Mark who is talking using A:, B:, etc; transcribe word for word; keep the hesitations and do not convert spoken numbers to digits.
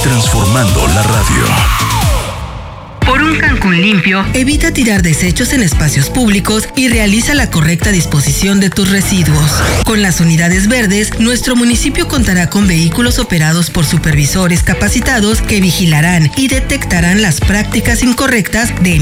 A: transformando la radio.
B: Por un Cancún limpio, evita tirar desechos en espacios públicos y realiza la correcta disposición de tus residuos. Con las unidades verdes, nuestro municipio contará con vehículos operados por supervisores capacitados que vigilarán y detectarán las prácticas incorrectas de